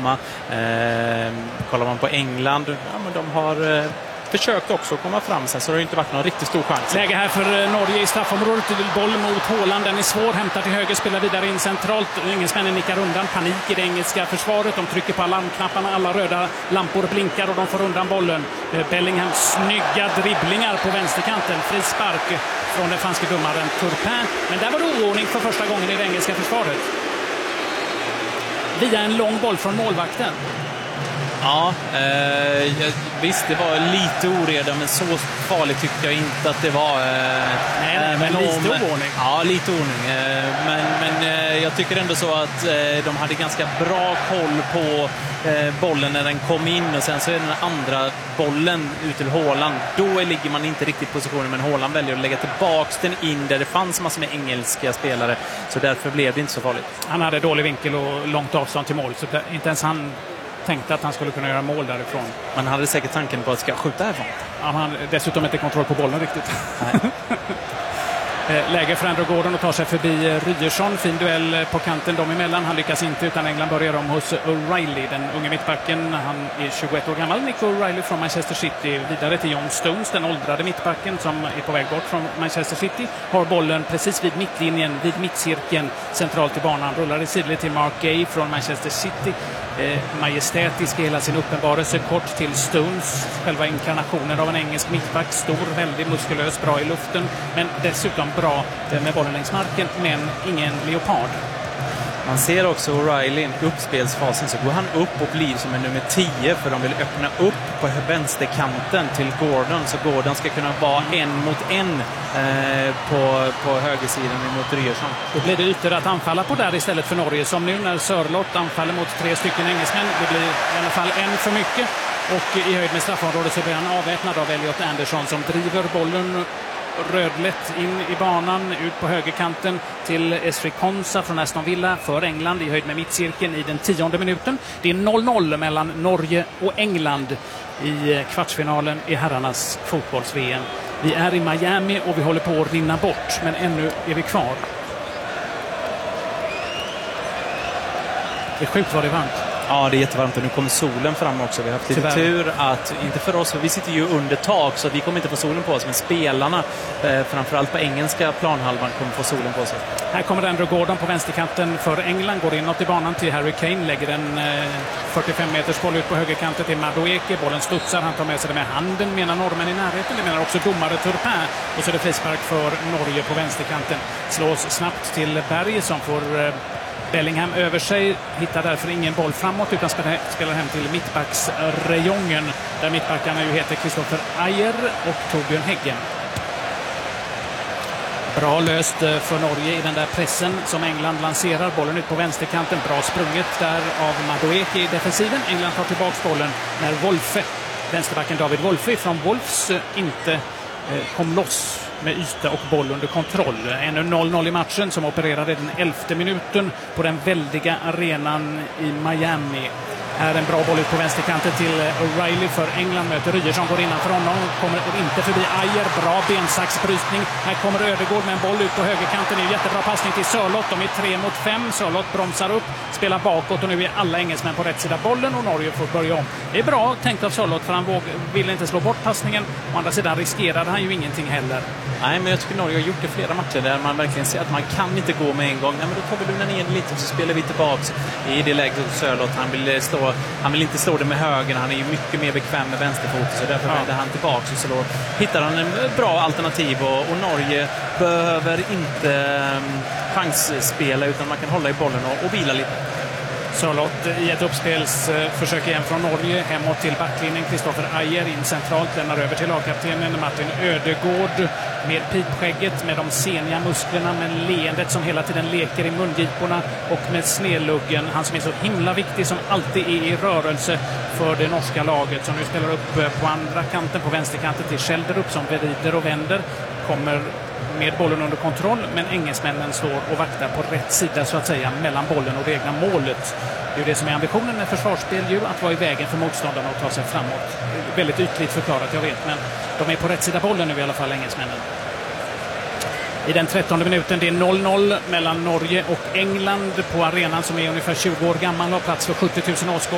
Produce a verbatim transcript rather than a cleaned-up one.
komma. Eh, kollar man på England, ja, men de har... Eh, försökt också komma fram sen, så det har inte varit någon riktigt stor chans. Läge här för Norge i straffområdet. Boll mot Haaland. Den är svår. Hämtar till höger. Spelar vidare in centralt. Engelsmännen nickar undan. Panik i det engelska försvaret. De trycker på alarmknapparna. Alla röda lampor blinkar och de får undan bollen. Bellingham snygga dribblingar på vänsterkanten. Frispark från den franske domaren Turpin. Men där var det oordning för första gången i det engelska försvaret. Via en lång boll från målvakten. Ja, eh, visst, det var lite oreda, men så farligt tyckte jag inte att det var. Eh, nej, nej, men lite om, oordning. Ja, lite ordning. Eh, men men eh, jag tycker ändå så att eh, de hade ganska bra koll på eh, bollen när den kom in, och sen så är den andra bollen ut till Haaland. Då ligger man inte riktigt i positionen, men Haaland väljer att lägga tillbaks den in där det fanns massor med engelska spelare, så därför blev det inte så farligt. Han hade dålig vinkel och långt avstånd till mål, så inte ens han tänkte att han skulle kunna göra mål därifrån. Man hade säkert tanken på att ska skjuta härifrån. Ja, han hade dessutom inte kontroll på bollen riktigt. Nej. Läge för Andrew Gordon och tar sig förbi Ryerson. Fin duell på kanten dem emellan. Han lyckas inte, utan England börjar om hos O'Reilly, den unge mittbacken. Han är tjugoett år gammal, Nick O'Reilly från Manchester City. Vidare till John Stones, den åldrade mittbacken som är på väg bort från Manchester City. Har bollen precis vid mittlinjen, vid mittcirkeln, centralt i banan. Rullar i sidled till Mark Gay från Manchester City. Eh, majestätisk i hela sin uppenbarelse, kort till Stones, själva inkarnationen av en engelsk mittback. Stor, väldigt muskulös, bra i luften, men dessutom bra med bollen längs marken, men ingen leopard. Man ser också O'Reilly i uppspelsfasen, så går han upp och blir som en nummer tio, för de vill öppna upp på vänsterkanten till Gordon, så Gordon ska kunna vara en mot en eh, på, på högersidan mot Ryerson. Då blir det ytor att anfalla på där istället för Norge, som nu när Sörlott anfaller mot tre stycken engelsmän. Det blir i alla fall en för mycket, och i höjd med straffområdet så blir han avväpnad av Elliot Anderson, som driver bollen rödlätt in i banan, ut på högerkanten till Esri Konsa från Aston Villa för England i höjd med mittcirkeln i den tionde minuten. Det är noll noll mellan Norge och England i kvartsfinalen i herrarnas fotbolls-V M. Vi är i Miami och vi håller på att rinna bort, men ännu är vi kvar. Det är sjukt vad det är varmt. Ja, det är jättevarmt, och nu kommer solen fram också. Vi har haft lite Tyvärr. tur att, inte för oss, för vi sitter ju under tak, så vi kommer inte få solen på oss, men spelarna, eh, framförallt på engelska planhalvan, kommer få solen på sig. Här kommer Andrew Gordon på vänsterkanten för England, går inåt i banan till Harry Kane, lägger en eh, fyrtiofem meters boll ut på högerkanten till Madueke. Bollen studsar, han tar med sig det med handen, menar norrmän i närheten, det menar också domare Turpin, och så är det frispark för Norge på vänsterkanten. Slås snabbt till Berg, som får eh, Bellingham över sig, hittar därför ingen boll framåt, utan spelar hem till mittbacksrejongen, där mittbackarna ju heter Christopher Ayer och Torbjörn Häggen. Bra löst för Norge i den där pressen som England lanserar. Bollen ut på vänsterkanten, bra sprunget där av Madueke i defensiven. England tar tillbaks bollen när Wolfe, vänsterbacken David Wolfe från Wolves, inte kom loss med yta och boll under kontroll. Ännu noll noll i matchen, som opererade den elfte minuten på den väldiga arenan i Miami. Här en bra boll ut på vänsterkanten till O'Reilly för England, möter Ryerson, går innanför honom, kommer inte förbi Ayer, bra bensaxbrytning. Här kommer Ödegård med en boll ut på högerkanten, det är jättebra passning till Sörlott, de är tre mot fem, Sörlott bromsar upp, spelar bakåt, och nu är alla engelsmän på rätt sida bollen och Norge får börja om. Det är bra tänkt av Sörlott, för han våg, vill inte slå bort passningen, å andra sidan riskerade han ju ingenting heller. Nej, men jag tycker Norge har gjort det flera matcher där man verkligen ser att man kan inte gå med en gång. Nej, men då tar vi lugna ner lite och så spelar vi tillbaks i det läget hos Sörlott. Han vill, slå, han vill inte slå det med höger, han är ju mycket mer bekväm med vänsterfoten, så därför ja. vänder han tillbaks och så då hittar han en bra alternativ, och, och Norge behöver inte um, chansspela, utan man kan hålla i bollen och, och vila lite. Sörlott i ett uppspelsförsök igen från Norge, hemåt till backlinjen. Christopher Ayer in centralt, lämnar över till lagkaptenen Martin Ödegård med pipskägget, med de seniga musklerna, med leendet som hela tiden leker i mungiporna, och med snedluggen. Han som är så himla viktig, som alltid är i rörelse för det norska laget, som nu spelar upp på andra kanten, på vänsterkanten till Schelderup, som vrider och vänder, kommer med bollen under kontroll, men engelsmännen står och vaktar på rätt sida, så att säga, mellan bollen och det egna målet. Det är det som är ambitionen med försvarsspel, ju, att vara i vägen för motståndarna och ta sig framåt. Väldigt ytligt förklarat, jag vet, men de är på rätt sida bollen nu i alla fall, engelsmännen. I den trettonde minuten, det är noll noll mellan Norge och England på arenan, som är ungefär tjugo år gammal och har plats för sjuttio tusen åskådare.